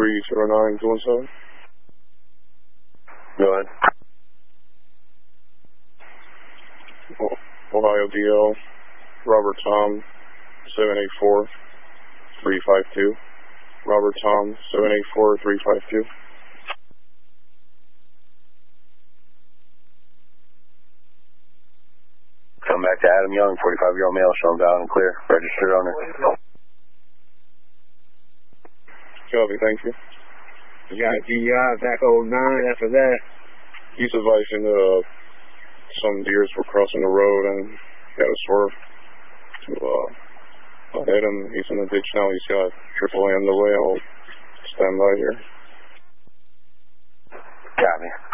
309-217. Go ahead. Ohio DL, Robert Tom, 784-352. Robert Tom, 784-352. Come back to Adam Young, 45-year-old male, shown down and clear. Registered owner. Copy, thank you. You got DUI back 09 after that. He's advising some deers were crossing the road and got a swerve to hit him. He's in the ditch now. He's got AAA on the way. I'll stand by here. Got me.